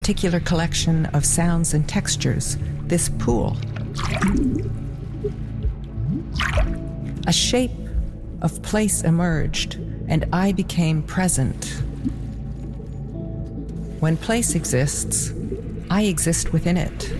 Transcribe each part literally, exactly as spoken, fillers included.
particular collection of sounds and textures, this pool. A shape of place emerged, and I became present. When place exists, I exist within it.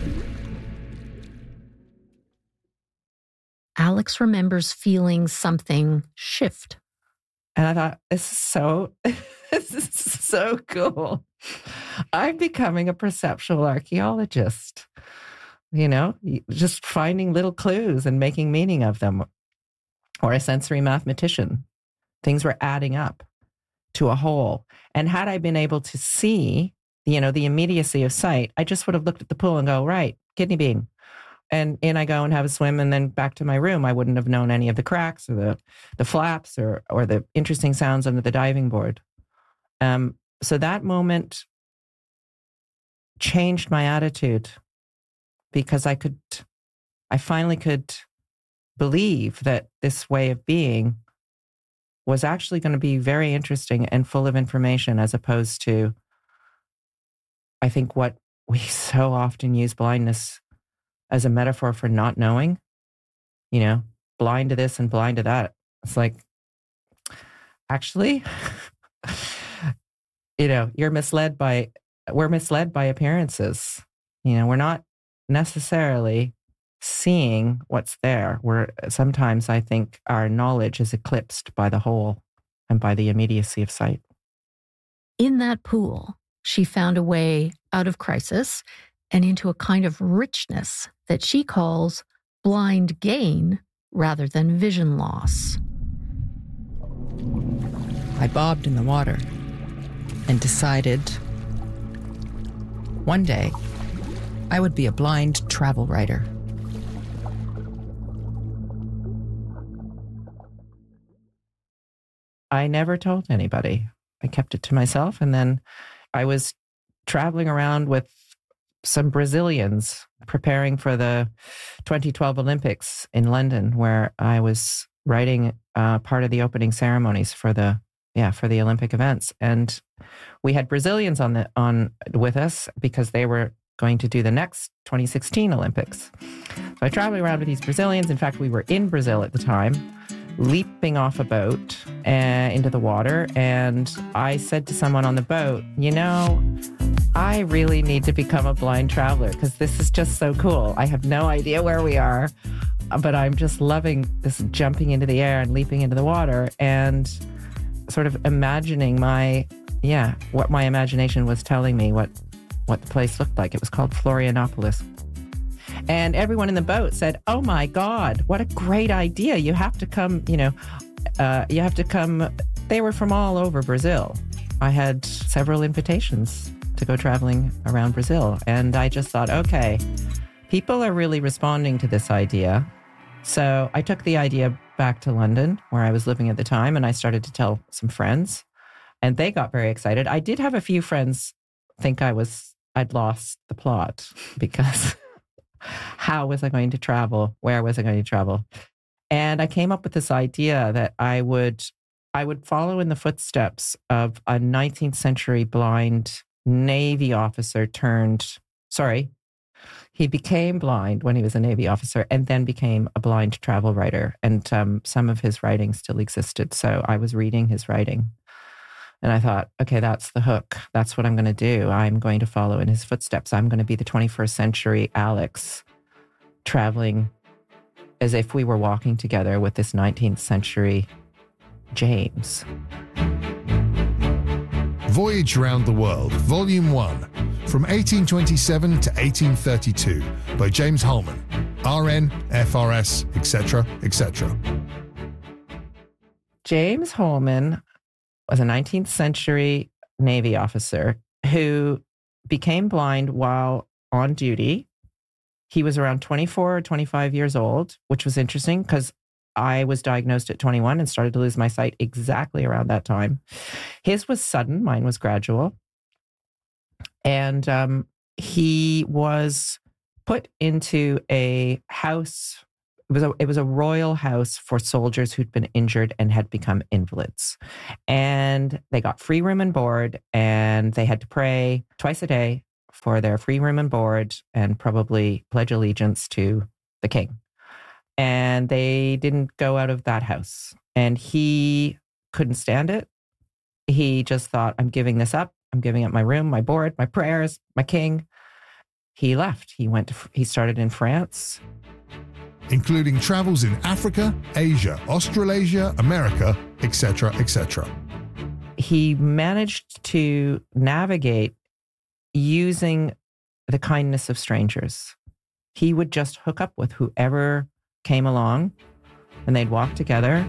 Alex remembers feeling something shift. And I thought, this is so, this is so cool. I'm becoming a perceptual archaeologist, you know, just finding little clues and making meaning of them, or a sensory mathematician. Things were adding up to a whole. And had I been able to see, you know, the immediacy of sight, I just would have looked at the pool and go, right, kidney bean. And in I go and have a swim and then back to my room. I wouldn't have known any of the cracks or the, the flaps or, or the interesting sounds under the diving board. Um, so that moment changed my attitude, because I could, I finally could believe that this way of being was actually going to be very interesting and full of information, as opposed to, I think, what we so often use blindness as a metaphor for not knowing, you know, blind to this and blind to that. It's like, actually, you know, you're misled by, we're misled by appearances. You know, we're not necessarily seeing what's there. We're sometimes, I think, our knowledge is eclipsed by the whole and by the immediacy of sight. In that pool, she found a way out of crisis and into a kind of richness that she calls blind gain rather than vision loss. I bobbed in the water and decided one day I would be a blind travel writer. I never told anybody. I kept it to myself. And then I was traveling around with some Brazilians preparing for the twenty twelve Olympics in London, where I was writing uh, part of the opening ceremonies for the yeah for the Olympic events. And we had Brazilians on the on with us because they were going to do the next twenty sixteen Olympics. So I traveled around with these Brazilians. In fact, we were in Brazil at the time, leaping off a boat uh, into the water. And I said to someone on the boat, you know, I really need to become a blind traveler because this is just so cool. I have no idea where we are, but I'm just loving this jumping into the air and leaping into the water and sort of imagining my, yeah, what my imagination was telling me, what, what the place looked like. It was called Florianopolis. And everyone in the boat said, oh my God, what a great idea. You have to come, you know, uh, you have to come. They were from all over Brazil. I had several invitations to go traveling around Brazil. And I just thought, okay, people are really responding to this idea. So I took the idea back to London, where I was living at the time, and I started to tell some friends, and they got very excited. I did have a few friends think I was, I'd lost the plot, because how was I going to travel? Where was I going to travel? And I came up with this idea that I would, I would follow in the footsteps of a nineteenth century blind Navy officer turned, sorry, he became blind when he was a Navy officer and then became a blind travel writer. And um, some of his writing still existed. So I was reading his writing and I thought, okay, that's the hook. That's what I'm going to do. I'm going to follow in his footsteps. I'm going to be the twenty-first century Alex, traveling as if we were walking together with this nineteenth century James. Voyage Round the World, Volume one, from eighteen twenty-seven to eighteen thirty-two, by James Holman, R N, F R S, et cetera, et cetera. James Holman was a nineteenth century Navy officer who became blind while on duty. He was around twenty-four or twenty-five years old, which was interesting because I was diagnosed at twenty-one and started to lose my sight exactly around that time. His was sudden, mine was gradual. And um, he was put into a house. It was a, it was a royal house for soldiers who'd been injured and had become invalids. And they got free room and board, and they had to pray twice a day for their free room and board and probably pledge allegiance to the king. And they didn't go out of that house. And he couldn't stand it. He just thought, I'm giving this up. I'm giving up my room, my board, my prayers, my king. He left. He went to, he started in France. Including travels in Africa, Asia, Australasia, America, et cetera, et cetera. He managed to navigate using the kindness of strangers. He would just hook up with whoever came along and they'd walk together.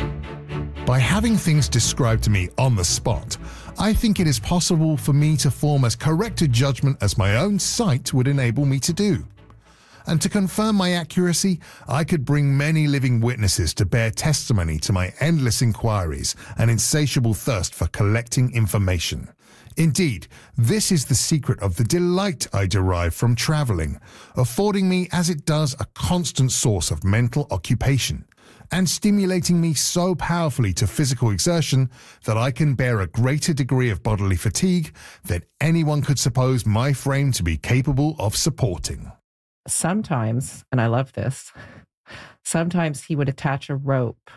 By having things described to me on the spot, I think it is possible for me to form as correct a judgment as my own sight would enable me to do. And to confirm my accuracy, I could bring many living witnesses to bear testimony to my endless inquiries and insatiable thirst for collecting information. Indeed, this is the secret of the delight I derive from traveling, affording me as it does a constant source of mental occupation, and stimulating me so powerfully to physical exertion that I can bear a greater degree of bodily fatigue than anyone could suppose my frame to be capable of supporting. Sometimes, and I love this, sometimes he would attach a rope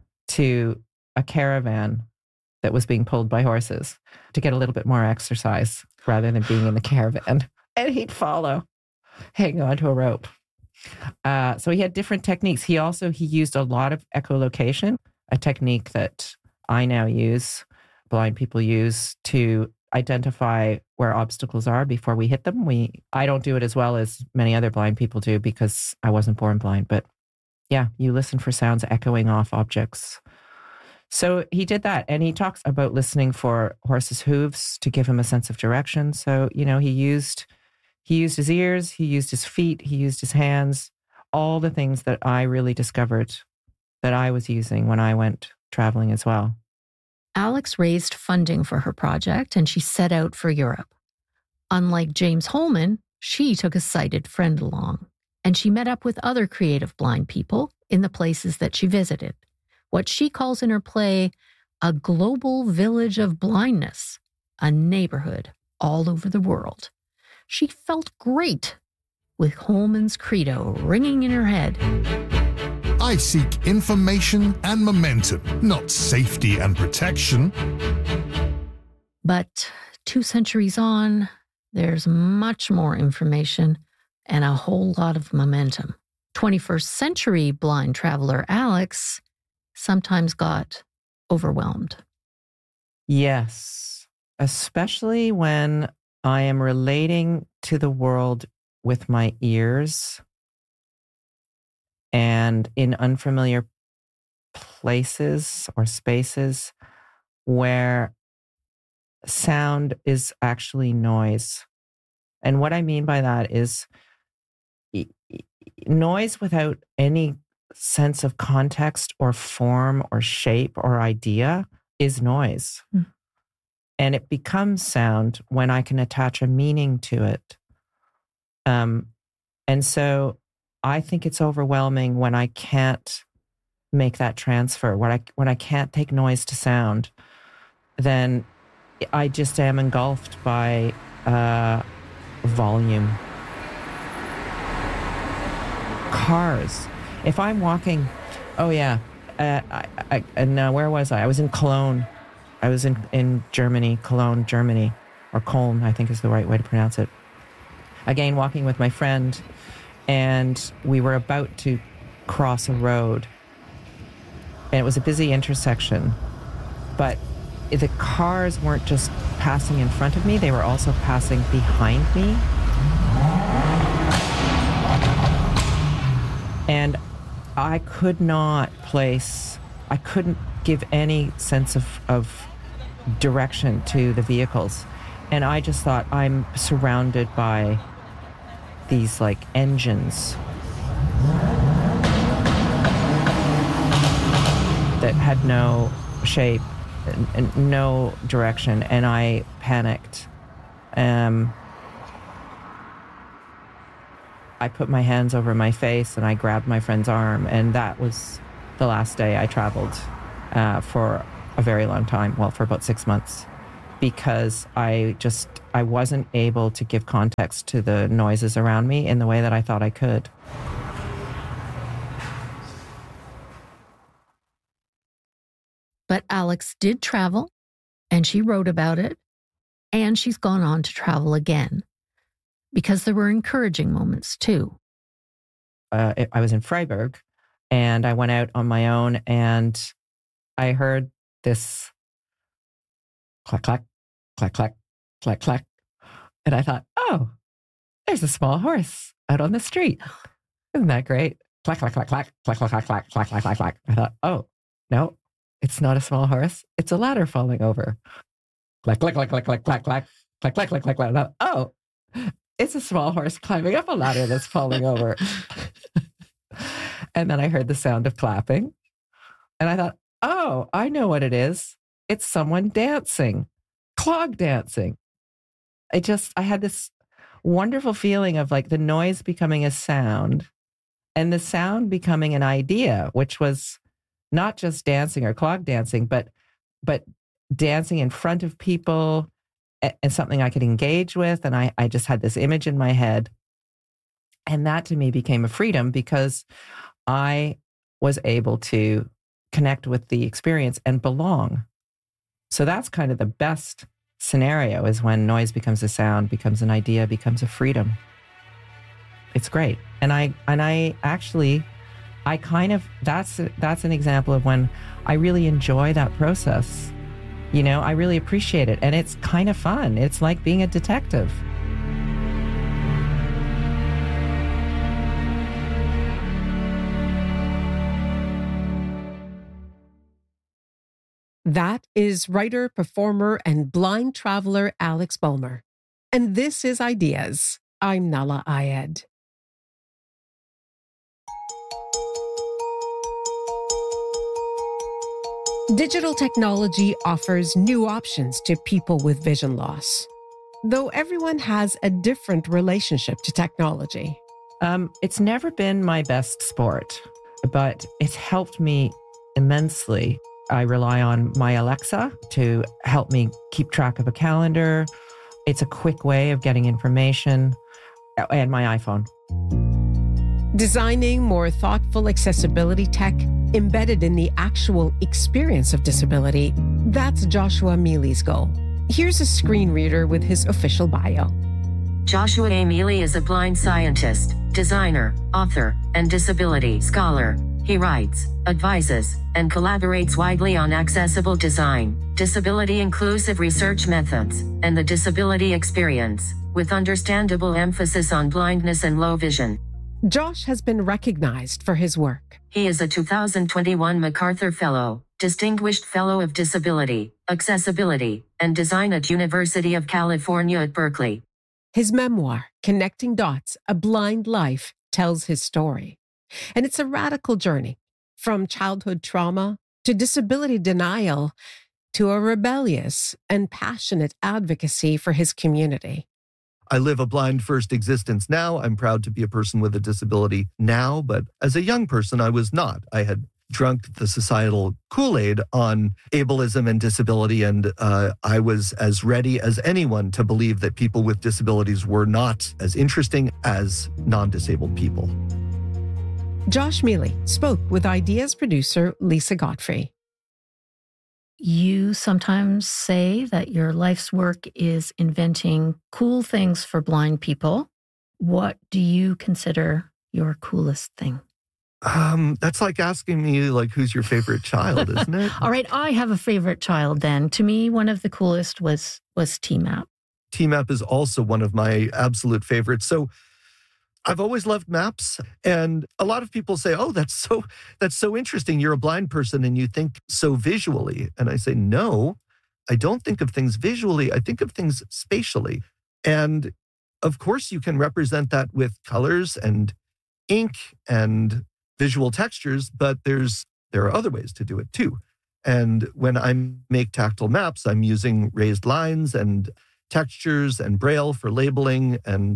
to a caravan that was being pulled by horses to get a little bit more exercise rather than being in the caravan. And he'd follow, hang on to a rope. Uh, so he had different techniques. He also, he used a lot of echolocation, a technique that I now use, blind people use to identify where obstacles are before we hit them. We, I don't do it as well as many other blind people do because I wasn't born blind, but yeah, you listen for sounds echoing off objects. So he did that. And he talks about listening for horses' hooves to give him a sense of direction. So, you know, he used, he used his ears, he used his feet, he used his hands, all the things that I really discovered that I was using when I went traveling as well. Alex raised funding for her project and she set out for Europe. Unlike James Holman, she took a sighted friend along, and she met up with other creative blind people in the places that she visited. What she calls in her play, a global village of blindness, a neighborhood all over the world. She felt great with Holman's credo ringing in her head. I seek information and momentum, not safety and protection. But two centuries on, there's much more information and a whole lot of momentum. twenty-first century blind traveler Alex sometimes got overwhelmed. Yes, especially when I am relating to the world with my ears and in unfamiliar places or spaces where sound is actually noise. And what I mean by that is noise without any sense of context or form or shape or idea is noise. Mm. And it becomes sound when I can attach a meaning to it. Um, and so I think it's overwhelming when I can't make that transfer, when I, when I can't take noise to sound, then I just am engulfed by uh, volume. Cars. If I'm walking, oh yeah, uh, I, I, and uh, where was I? I was in Cologne. I was in, in Germany, Cologne, Germany, or Köln, I think is the right way to pronounce it. Again, walking with my friend, and we were about to cross a road. And it was a busy intersection, but the cars weren't just passing in front of me, they were also passing behind me. And I could not place, I couldn't give any sense of, of direction to the vehicles. And I just thought, I'm surrounded by these like engines that had no shape and, and no direction. And I panicked. Um, I put my hands over my face and I grabbed my friend's arm. And that was the last day I traveled uh, for a very long time. Well, for about six months. because I just, I wasn't able to give context to the noises around me in the way that I thought I could. But Alex did travel, and she wrote about it, and she's gone on to travel again, because there were encouraging moments too. Uh, I was in Freiburg, and I went out on my own, and I heard this clack, clack, clack, clack, clack, clack. And I thought, oh, there's a small horse out on the street. Isn't that great? Clack, clack, clack, clack, clack, clack, clack, clack, clack, clack, clack, clack. I thought, oh, no, it's not a small horse. It's a ladder falling over. Clack, clack, clack, clack, clack, clack, clack, clack, clack, clack, clack, clack. Oh, it's a small horse climbing up a ladder that's falling over. And then I heard the sound of clapping. And I thought, oh, I know what it is. It's someone dancing, clog dancing. I just, I had this wonderful feeling of like the noise becoming a sound and the sound becoming an idea, which was not just dancing or clog dancing, but, but dancing in front of people and something I could engage with. And I, I just had this image in my head. And that to me became a freedom because I was able to connect with the experience and belong. So that's kind of the best scenario, is when noise becomes a sound, becomes an idea, becomes a freedom. It's great. And I, and I actually, I kind of, that's, that's an example of when I really enjoy that process. You know, I really appreciate it. And it's kind of fun. It's like being a detective. That is writer, performer, and blind traveler Alex Bulmer. And this is Ideas. I'm Nahlah Ayed. Digital technology offers new options to people with vision loss, though everyone has a different relationship to technology. Um, it's never been my best sport, but it's helped me immensely. I rely on my Alexa to help me keep track of a calendar. It's a quick way of getting information, and my iPhone. Designing more thoughtful accessibility tech embedded in the actual experience of disability, that's Joshua Mealy's goal. Here's a screen reader with his official bio. Joshua A. Mealy is a blind scientist, designer, author, and disability scholar. He writes, advises, and collaborates widely on accessible design, disability-inclusive research methods, and the disability experience, with understandable emphasis on blindness and low vision. Josh has been recognized for his work. He is a two thousand twenty-one MacArthur Fellow, Distinguished Fellow of Disability, Accessibility, and Design at University of California at Berkeley. His memoir, Connecting Dots, A Blind Life, tells his story. And it's a radical journey, from childhood trauma to disability denial to a rebellious and passionate advocacy for his community. I live a blind-first existence now. I'm proud to be a person with a disability now, but as a young person, I was not. I had drunk the societal Kool-Aid on ableism and disability, and uh, I was as ready as anyone to believe that people with disabilities were not as interesting as non-disabled people. Josh Mealy spoke with Ideas producer Lisa Godfrey. You sometimes say that your life's work is inventing cool things for blind people. What do you consider your coolest thing? Um, that's like asking me, like, who's your favorite child, isn't it? All right, I have a favorite child then. To me, one of the coolest was was T MAP. T MAP is also one of my absolute favorites. So I've always loved maps, and a lot of people say, oh, that's so that's so interesting. You're a blind person and you think so visually. And I say, no, I don't think of things visually. I think of things spatially. And of course, you can represent that with colors and ink and visual textures, but there's there are other ways to do it too. And when I make tactile maps, I'm using raised lines and textures and braille for labeling and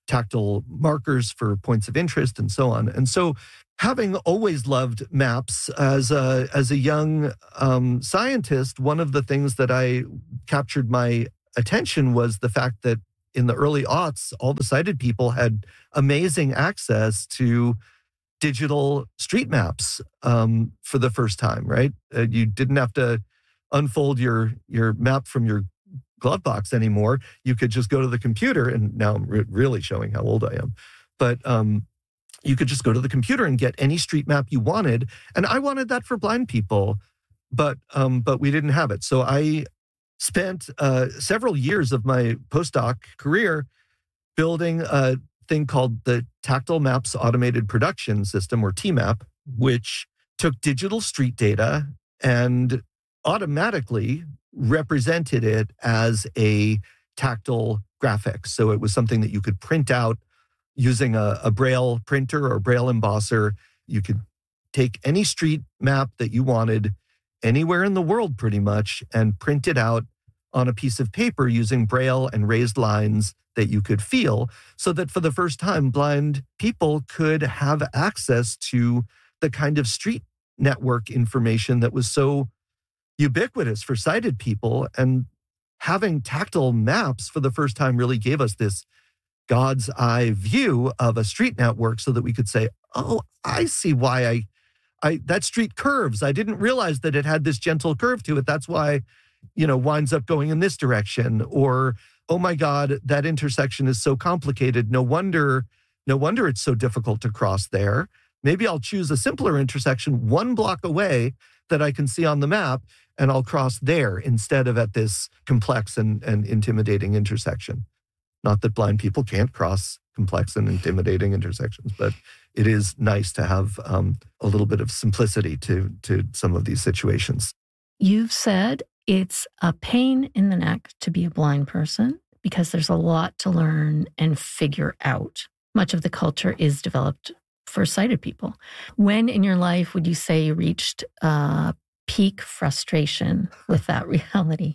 tactile markers for points of interest and so on. And so having always loved maps as a, as a young um, scientist, one of the things that I captured my attention was the fact that in the early aughts, all the sighted people had amazing access to digital street maps um, for the first time, right? Uh, you didn't have to unfold your, your map from your glove box anymore. You could just go to the computer, and now I'm re- really showing how old I am, but um, you could just go to the computer and get any street map you wanted. And I wanted that for blind people, but um, but we didn't have it. So I spent uh, several years of my postdoc career building a thing called the Tactile Maps Automated Production System, or T MAP, which took digital street data and automatically represented it as a tactile graphic. So it was something that you could print out using a, a Braille printer or Braille embosser. You could take any street map that you wanted anywhere in the world pretty much and print it out on a piece of paper using Braille and raised lines that you could feel, so that for the first time, blind people could have access to the kind of street network information that was so ubiquitous for sighted people. And having tactile maps for the first time really gave us this God's eye view of a street network, so that we could say, oh, I see why I, I that street curves. I didn't realize that it had this gentle curve to it. That's why, you know, winds up going in this direction. Or, oh my God, that intersection is so complicated. No wonder, no wonder it's so difficult to cross there. Maybe I'll choose a simpler intersection one block away that I can see on the map, and I'll cross there instead of at this complex and, and intimidating intersection. Not that blind people can't cross complex and intimidating intersections, but it is nice to have um, a little bit of simplicity to, to some of these situations. You've said it's a pain in the neck to be a blind person because there's a lot to learn and figure out. Much of the culture is developed for sighted people. When in your life would you say you reached uh, peak frustration with that reality?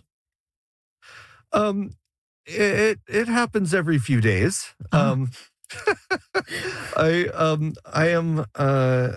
Um, it it happens every few days. Uh-huh. Um, I um I am uh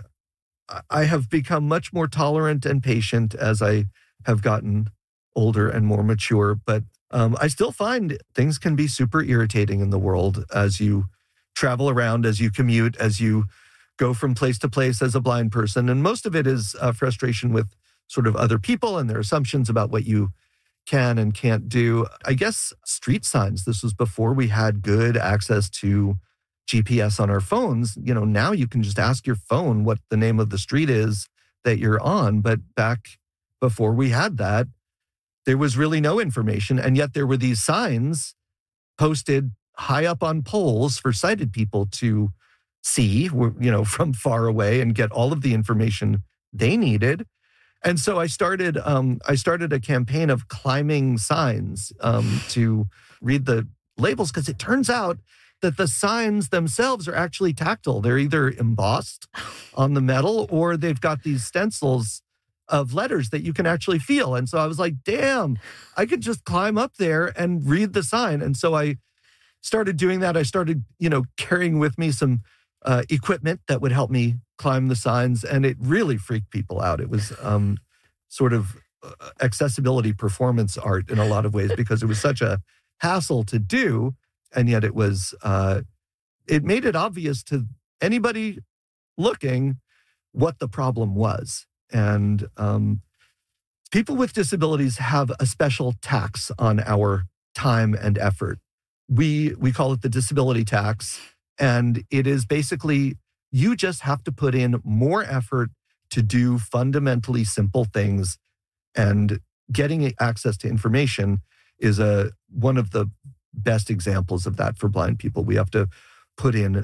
I have become much more tolerant and patient as I have gotten older and more mature, but um, I still find things can be super irritating in the world as you travel around, as you commute, as you go from place to place as a blind person. And most of it is uh, frustration with sort of other people and their assumptions about what you can and can't do. I guess street signs, this was before we had good access to G P S on our phones. You know, now you can just ask your phone what the name of the street is that you're on. But back before we had that, there was really no information. And yet there were these signs posted high up on poles for sighted people to see, you know, from far away and get all of the information they needed. And so I started, um, I started a campaign of climbing signs um, to read the labels, because it turns out that the signs themselves are actually tactile. They're either embossed on the metal or they've got these stencils of letters that you can actually feel. And so I was like, damn, I could just climb up there and read the sign. And so I started doing that. I started, you know, carrying with me some uh, equipment that would help me climb the signs. And it really freaked people out. It was um, sort of accessibility performance art in a lot of ways, because it was such a hassle to do. And yet it was, uh, it made it obvious to anybody looking what the problem was. And um, people with disabilities have a special tax on our time and effort. We we call it the disability tax. And it is basically, you just have to put in more effort to do fundamentally simple things. And getting access to information is a one of the best examples of that for blind people. We have to put in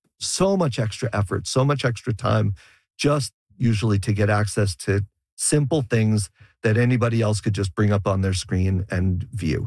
so much extra effort, so much extra time, just usually to get access to simple things that anybody else could just bring up on their screen and view.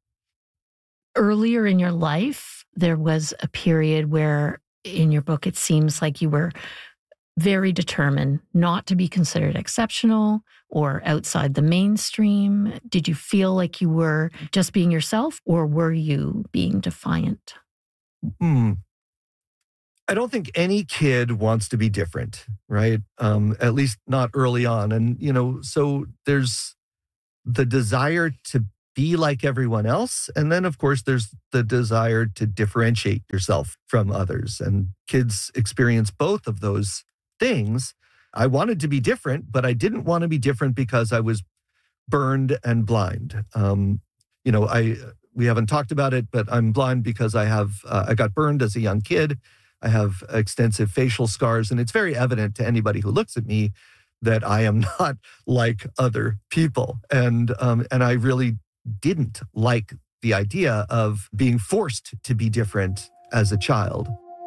Earlier in your life, there was a period where in your book, it seems like you were very determined not to be considered exceptional or outside the mainstream. Did you feel like you were just being yourself, or were you being defiant? Hmm. I don't think any kid wants to be different, right? Um, at least not early on. And, you know, so there's the desire to be like everyone else. And then, of course, there's the desire to differentiate yourself from others. And kids experience both of those things. I wanted to be different, but I didn't want to be different because I was burned and blind. Um, you know, I we haven't talked about it, but I'm blind because I have uh, I got burned as a young kid. I have extensive facial scars, and it's very evident to anybody who looks at me that I am not like other people. And um, and I really didn't like the idea of being forced to be different as a child.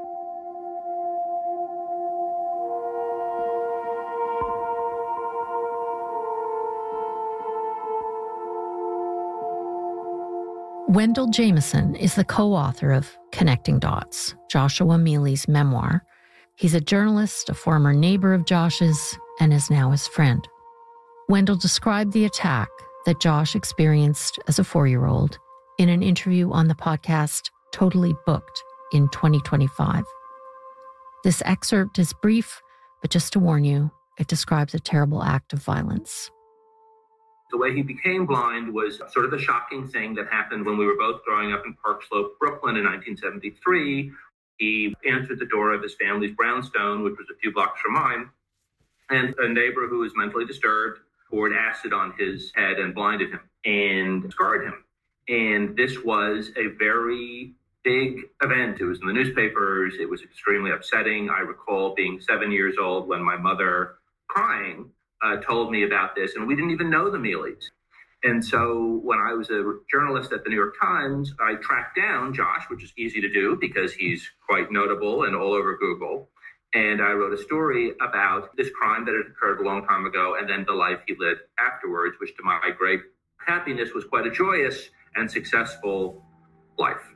Wendell Jameson is the co-author of Connecting Dots, Joshua Mealy's memoir. He's a journalist, a former neighbor of Josh's, and is now his friend. Wendell described the attack that Josh experienced as a four-year-old in an interview on the podcast Totally Booked in twenty twenty-five. This excerpt is brief, but just to warn you, it describes a terrible act of violence. The way he became blind was sort of a shocking thing that happened when we were both growing up in Park Slope, Brooklyn in nineteen seventy-three. He answered the door of his family's brownstone, which was a few blocks from mine, and a neighbor who was mentally disturbed poured acid on his head and blinded him and scarred him. And this was a very big event. It was in the newspapers. It was extremely upsetting. I recall being seven years old when my mother, crying, uh, told me about this, and we didn't even know the Mealys. And so when I was a journalist at the New York Times, I tracked down Josh, which is easy to do because he's quite notable and all over Google. And I wrote a story about this crime that had occurred a long time ago and then the life he lived afterwards, which to my great happiness was quite a joyous and successful life.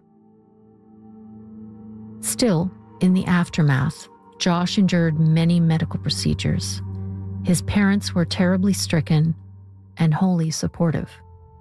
Still, in the aftermath, Josh endured many medical procedures. His parents were terribly stricken and wholly supportive.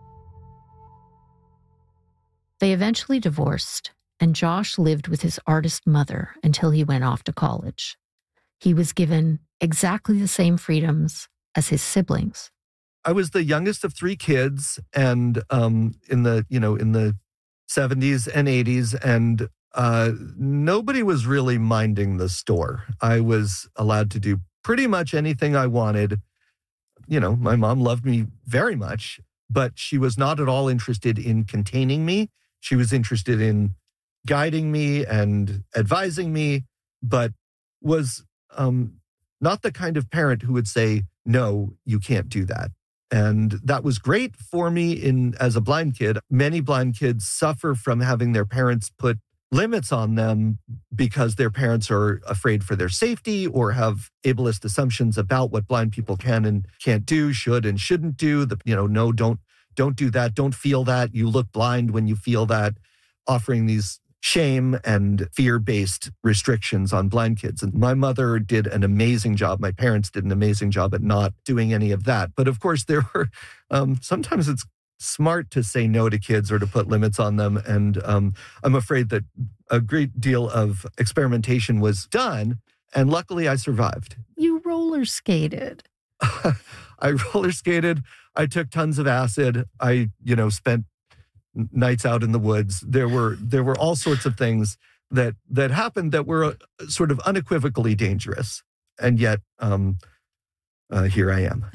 They eventually divorced, and Josh lived with his artist mother until he went off to college. He was given exactly the same freedoms as his siblings. I was the youngest of three kids, and um, in the you know in the seventies and eighties, and uh, nobody was really minding the store. I was allowed to do pretty much anything I wanted. You know, my mom loved me very much, but she was not at all interested in containing me. She was interested in guiding me and advising me, but was um, not the kind of parent who would say, no, you can't do that. And that was great for me in as a blind kid. Many blind kids suffer from having their parents put limits on them because their parents are afraid for their safety or have ableist assumptions about what blind people can and can't do, should and shouldn't do. The, you know, no, don't, don't do that. Don't feel that. You look blind when you feel that, offering these shame and fear-based restrictions on blind kids. And my mother did an amazing job. My parents did an amazing job at not doing any of that. But of course, there were, um, sometimes it's smart to say no to kids or to put limits on them. And um, I'm afraid that a great deal of experimentation was done. And luckily I survived. You roller skated. I roller skated. I took tons of acid. I, you know, spent nights out in the woods. There were there were all sorts of things that that happened that were uh, sort of unequivocally dangerous. And yet, um, uh, here I am.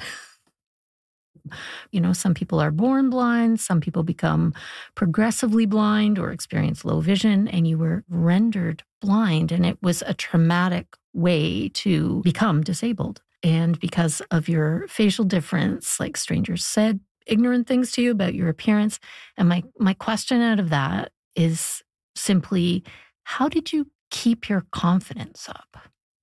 You know, some people are born blind, some people become progressively blind or experience low vision, and you were rendered blind. And it was a traumatic way to become disabled. And because of your facial difference, like strangers said ignorant things to you about your appearance. And my, my question out of that is simply, how did you keep your confidence up?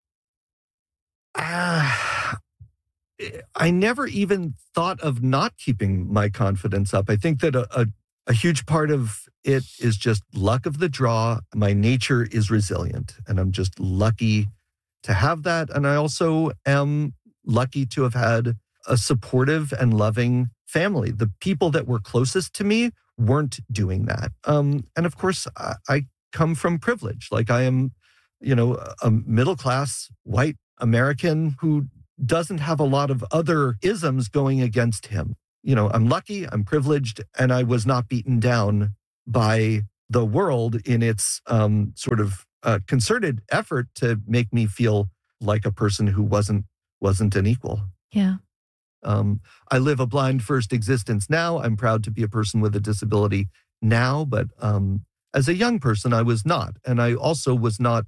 Ah. Uh... I never even thought of not keeping my confidence up. I think that a, a, a huge part of it is just luck of the draw. My nature is resilient, and I'm just lucky to have that. And I also am lucky to have had a supportive and loving family. The people that were closest to me weren't doing that. Um, and of course, I, I come from privilege. Like I am, you know, a middle-class white American who doesn't have a lot of other isms going against him. You know, I'm lucky, I'm privileged, and I was not beaten down by the world in its um, sort of uh, concerted effort to make me feel like a person who wasn't wasn't an equal. Yeah. Um, I live a blind first existence now. I'm proud to be a person with a disability now, but um, as a young person, I was not. And I also was not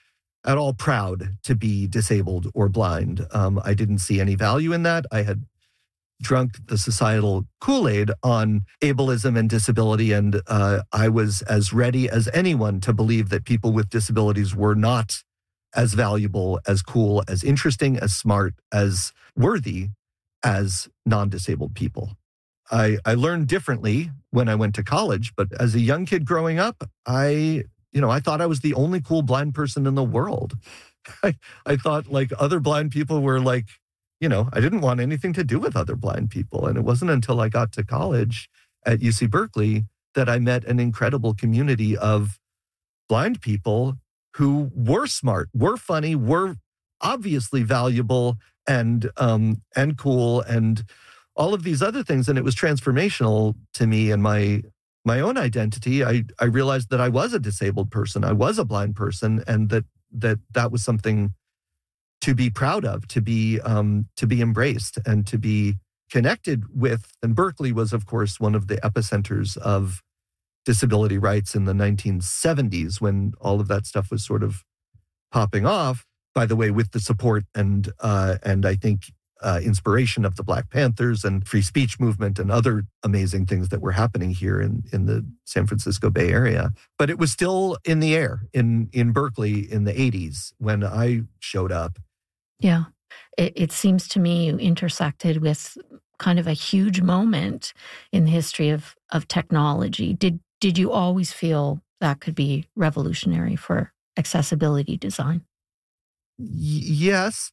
at all proud to be disabled or blind. Um, I didn't see any value in that. I had drunk the societal Kool-Aid on ableism and disability, and uh, I was as ready as anyone to believe that people with disabilities were not as valuable, as cool, as interesting, as smart, as worthy as non-disabled people. I, I learned differently when I went to college, but as a young kid growing up, I, you know, I thought I was the only cool blind person in the world. I, I thought like other blind people were like, you know, I didn't want anything to do with other blind people. And it wasn't until I got to college at U C Berkeley that I met an incredible community of blind people who were smart, were funny, were obviously valuable and um, and cool and all of these other things. And it was transformational to me and my my own identity. I, I realized that I was a disabled person. I was a blind person, and that that that was something to be proud of, to be um, to be embraced and to be connected with. And Berkeley was, of course, one of the epicenters of disability rights in the nineteen seventies when all of that stuff was sort of popping off. By the way, with the support and uh, and I think uh, inspiration of the Black Panthers and free speech movement and other amazing things that were happening here in, in the San Francisco Bay Area. But it was still in the air in, in Berkeley in the eighties when I showed up. Yeah. It, it seems to me you intersected with kind of a huge moment in the history of, of technology. Did, did you always feel that could be revolutionary for accessibility design? Yes.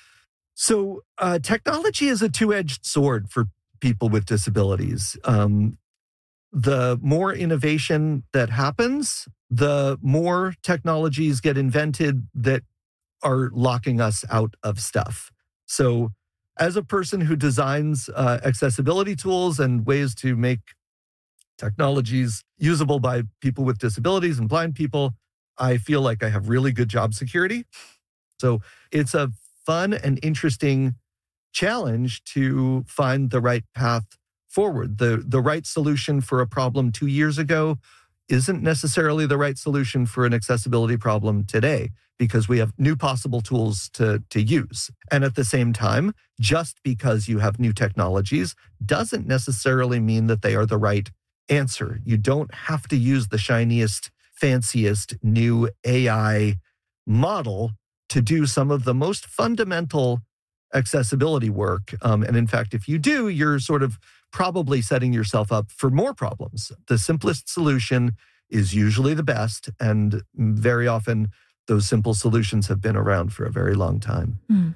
So uh, technology is a two-edged sword for people with disabilities. Um, the more innovation that happens, the more technologies get invented that are locking us out of stuff. So as a person who designs uh, accessibility tools and ways to make technologies usable by people with disabilities and blind people, I feel like I have really good job security. So it's a fun and interesting challenge to find the right path forward. The, the right solution for a problem two years ago isn't necessarily the right solution for an accessibility problem today, because we have new possible tools to, to use. And at the same time, just because you have new technologies doesn't necessarily mean that they are the right answer. You don't have to use the shiniest, fanciest new A I model to do some of the most fundamental accessibility work. Um, and in fact, if you do, you're sort of probably setting yourself up for more problems. The simplest solution is usually the best. And very often, those simple solutions have been around for a very long time. Mm.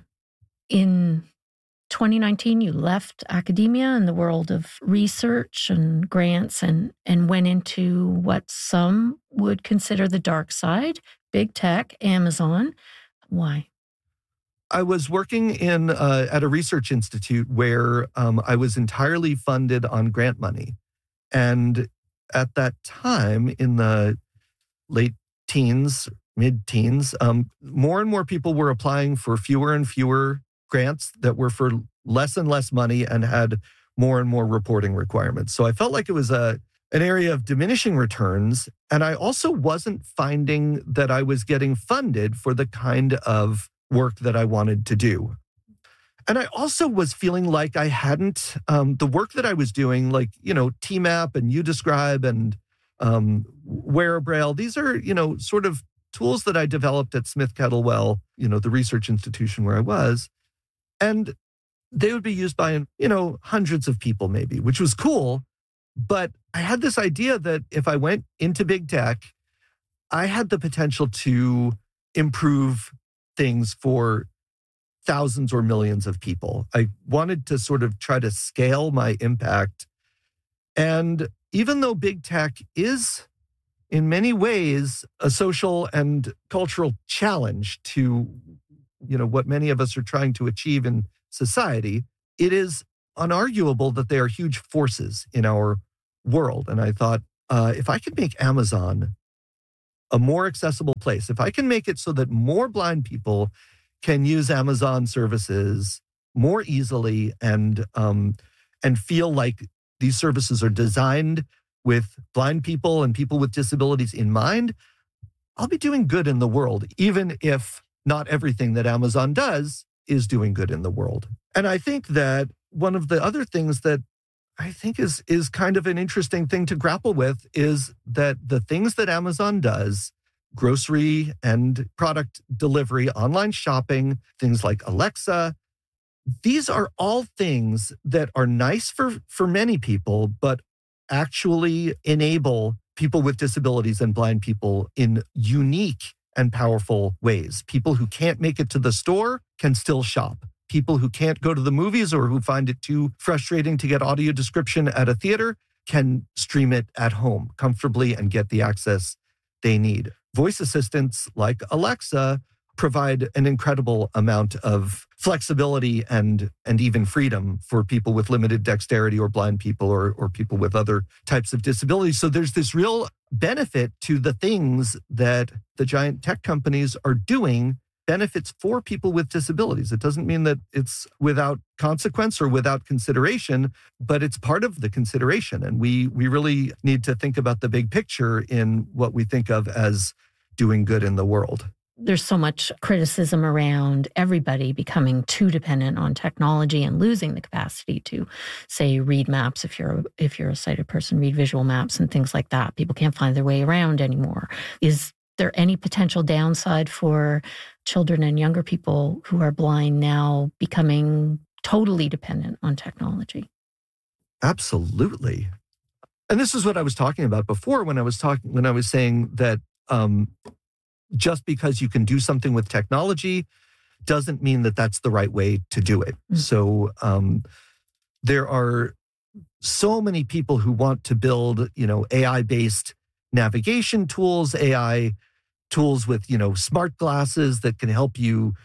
In twenty nineteen, you left academia and the world of research and grants and, and went into what some would consider the dark side, big tech, Amazon. Why? I was working in uh, at a research institute where um, I was entirely funded on grant money. And at that time, in the late teens, mid-teens, um, more and more people were applying for fewer and fewer grants that were for less and less money and had more and more reporting requirements. So I felt like it was a an area of diminishing returns. And I also wasn't finding that I was getting funded for the kind of work that I wanted to do. And I also was feeling like I hadn't, um, the work that I was doing, like, you know, T MAP and UDescribe and um, Wearabraille, these are, you know, sort of tools that I developed at Smith Kettlewell, you know, the research institution where I was. And they would be used by, you know, hundreds of people maybe, which was cool. But I had this idea that if I went into big tech, I had the potential to improve things for thousands or millions of people. I wanted to sort of try to scale my impact. And even though big tech is in many ways, a social and cultural challenge to, you know, what many of us are trying to achieve in society. It is unarguable that they are huge forces in our world. And I thought, uh, if I could make Amazon a more accessible place, if I can make it so that more blind people can use Amazon services more easily and um, and feel like these services are designed with blind people and people with disabilities in mind, I'll be doing good in the world, even if not everything that Amazon does is doing good in the world. And I think that one of the other things that I think is is kind of an interesting thing to grapple with is that the things that Amazon does, grocery and product delivery, online shopping, things like Alexa, these are all things that are nice for, for many people, but actually enable people with disabilities and blind people in unique and powerful ways. People who can't make it to the store can still shop. People who can't go to the movies or who find it too frustrating to get audio description at a theater can stream it at home comfortably and get the access they need. Voice assistants like Alexa provide an incredible amount of flexibility and, and even freedom for people with limited dexterity or blind people or, or people with other types of disabilities. So there's this real benefit to the things that the giant tech companies are doing, benefits for people with disabilities. It doesn't mean that it's without consequence or without consideration, but it's part of the consideration. And we we really need to think about the big picture in what we think of as doing good in the world. There's so much criticism around everybody becoming too dependent on technology and losing the capacity to, say, read maps. If you're a, if you're a sighted person, read visual maps and things like that. People can't find their way around anymore. Is there any potential downside for children and younger people who are blind now becoming totally dependent on technology? Absolutely. And this is what I was talking about before when I was talking when I was saying that um, just because you can do something with technology doesn't mean that that's the right way to do it. Mm-hmm. So um, there are so many people who want to build, you know, A I-based navigation tools, A I tools with, you know, smart glasses that can help you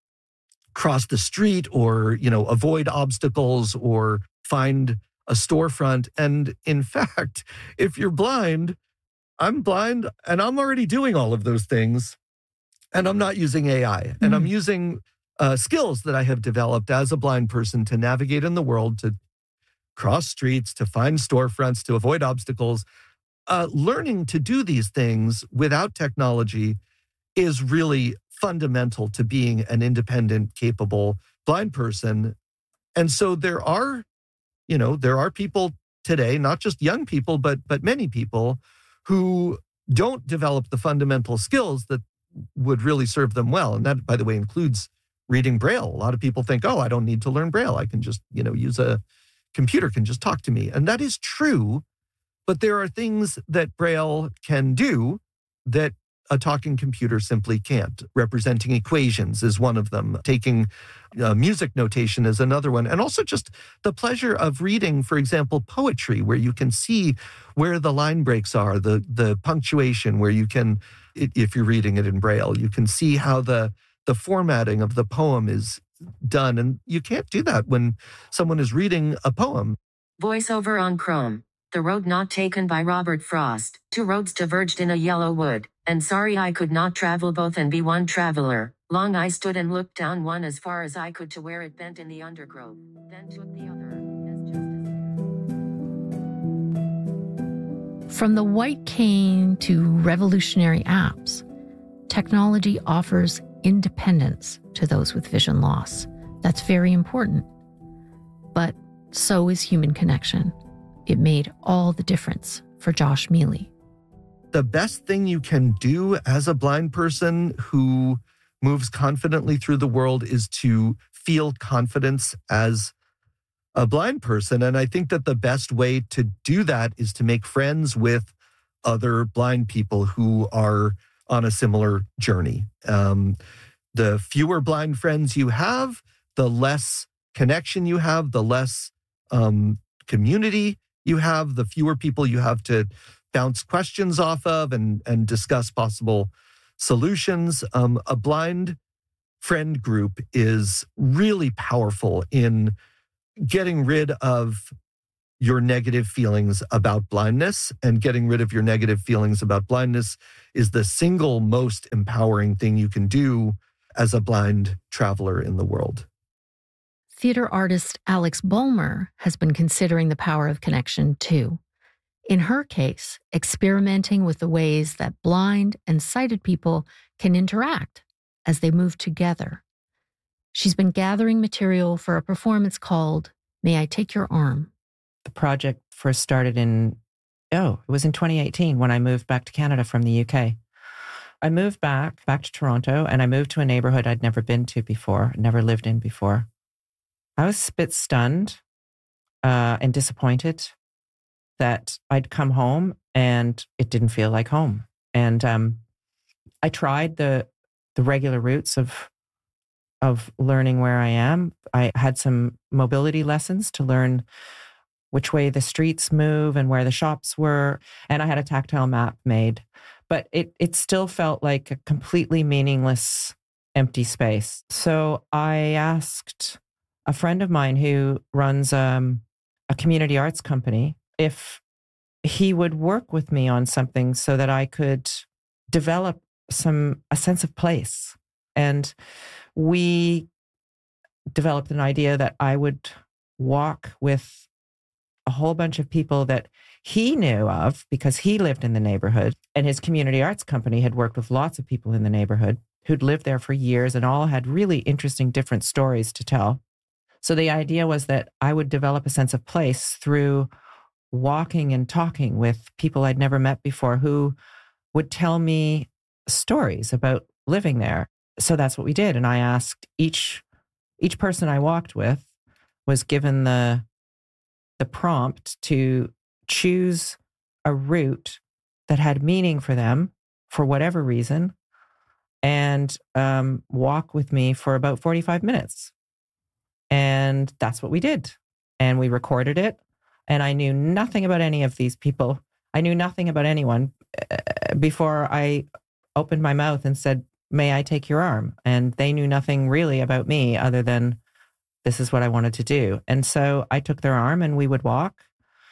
cross the street or, you know, avoid obstacles or find a storefront. And in fact, if you're blind, I'm blind and I'm already doing all of those things and I'm not using A I. Mm-hmm. And I'm using uh, skills that I have developed as a blind person to navigate in the world, to cross streets, to find storefronts, to avoid obstacles. Uh, learning to do these things without technology is really fundamental to being an independent, capable blind person. And so there are, you know, there are people today, not just young people, but but many people who don't develop the fundamental skills that would really serve them well. And that, by the way, includes reading Braille. A lot of people think, oh, I don't need to learn Braille. I can just, you know, use a computer can just talk to me. And that is true. But there are things that Braille can do that a talking computer simply can't. Representing equations is one of them. Taking uh, music notation is another one. And also just the pleasure of reading, for example, poetry, where you can see where the line breaks are, the the punctuation, where you can, if you're reading it in Braille, you can see how the the formatting of the poem is done. And you can't do that when someone is reading a poem. Voiceover on Chrome. The Road Not Taken by Robert Frost. Two roads diverged in a yellow wood, and sorry I could not travel both and be one traveler. Long I stood and looked down one as far as I could to where it bent in the undergrowth, then took the other. As just as... From the white cane to revolutionary apps, technology offers independence to those with vision loss. That's very important. But so is human connection. It made all the difference for Josh Mealy. The best thing you can do as a blind person who moves confidently through the world is to feel confidence as a blind person. And I think that the best way to do that is to make friends with other blind people who are on a similar journey. Um, the fewer blind friends you have, the less connection you have, the less um, community you have, the fewer people you have to bounce questions off of and, and discuss possible solutions. Um, a blind friend group is really powerful in getting rid of your negative feelings about blindness, and getting rid of your negative feelings about blindness is the single most empowering thing you can do as a blind traveler in the world. Theater artist Alex Bulmer has been considering the power of connection too. In her case, experimenting with the ways that blind and sighted people can interact as they move together. She's been gathering material for a performance called May I Take Your Arm? The project first started in, oh, it was in twenty eighteen when I moved back to Canada from the U K. I moved back, back to Toronto, and I moved to a neighborhood I'd never been to before, never lived in before. I was a bit stunned uh, and disappointed that I'd come home and it didn't feel like home. And um, I tried the the regular routes of of learning where I am. I had some mobility lessons to learn which way the streets move and where the shops were. And I had a tactile map made, but it it still felt like a completely meaningless, empty space. So I asked a friend of mine who runs um, a community arts company if he would work with me on something so that I could develop some a sense of place. And we developed an idea that I would walk with a whole bunch of people that he knew of because he lived in the neighborhood, and his community arts company had worked with lots of people in the neighborhood who'd lived there for years and all had really interesting different stories to tell. So the idea was that I would develop a sense of place through walking and talking with people I'd never met before who would tell me stories about living there. So that's what we did. And I asked each each person I walked with was given the the prompt to choose a route that had meaning for them for whatever reason, and um, walk with me for about forty-five minutes. And that's what we did. And we recorded it. And I knew nothing about any of these people. I knew nothing about anyone before I opened my mouth and said, may I take your arm? And they knew nothing really about me other than this is what I wanted to do. And so I took their arm and we would walk.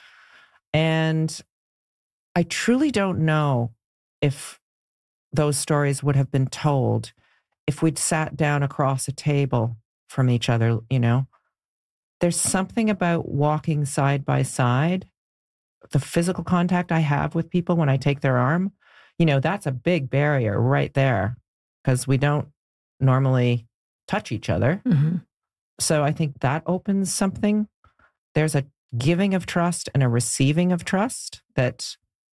And I truly don't know if those stories would have been told if we'd sat down across a table from each other, you know. There's something about walking side by side, the physical contact I have with people when I take their arm, you know, that's a big barrier right there because we don't normally touch each other. Mm-hmm. So I think that opens something. There's a giving of trust and a receiving of trust that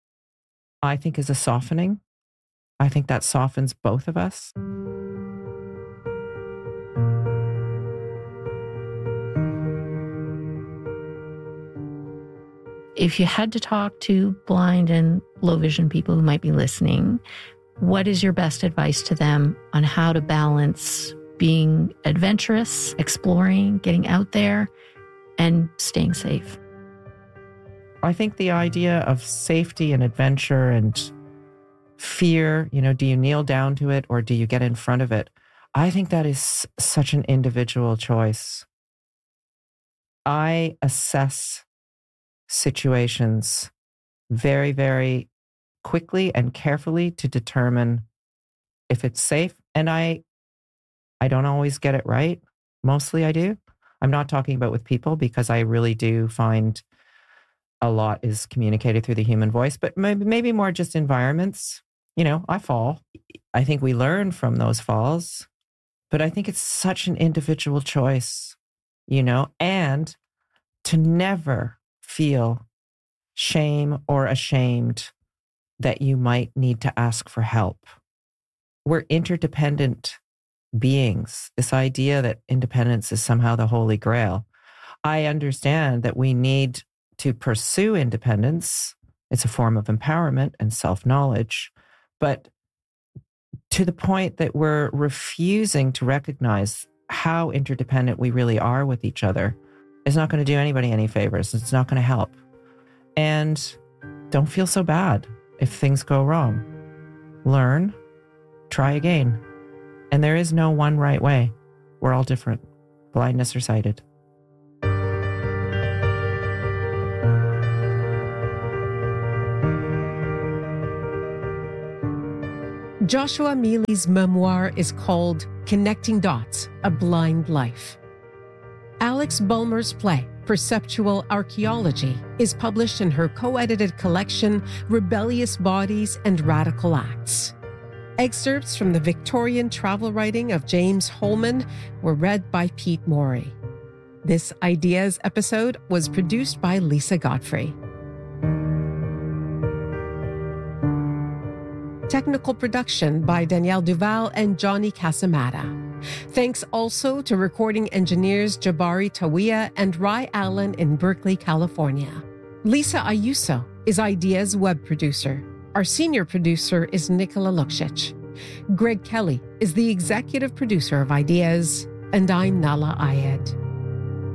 I think is a softening. I think that softens both of us. If you had to talk to blind and low vision people who might be listening, what is your best advice to them on how to balance being adventurous, exploring, getting out there, and staying safe? I think the idea of safety and adventure and fear, you know, do you kneel down to it or do you get in front of it? I think that is such an individual choice. I assess situations very, very quickly and carefully to determine if it's safe. And I I don't always get it right. Mostly I do. I'm not talking about with people because I really do find a lot is communicated through the human voice, but maybe, maybe more just environments. You know, I fall. I think we learn from those falls, but I think it's such an individual choice, you know, and to never feel shame or ashamed that you might need to ask for help. We're interdependent beings. This idea that independence is somehow the holy grail. I understand that we need to pursue independence. It's a form of empowerment and self-knowledge, but to the point that we're refusing to recognize how interdependent we really are with each other is not going to do anybody any favors. It's not going to help. And don't feel so bad if things go wrong. Learn, try again. And there is no one right way. We're all different, blindness or sighted. Joshua Mealy's memoir is called Connecting Dots, A Blind Life. Alex Bulmer's play, Perceptual Archaeology, is published in her co-edited collection, Rebellious Bodies and Radical Acts. Excerpts from the Victorian travel writing of James Holman were read by Pete Morey. This Ideas episode was produced by Lisa Godfrey. Technical production by Danielle Duval and Johnny Casamata. Thanks also to recording engineers Jabari Tawiya and Rai Allen in Berkeley, California. Lisa Ayuso is Ideas web producer. Our senior producer is Nicola Luksic. Greg Kelly is the executive producer of Ideas, and I'm Nala Ayed.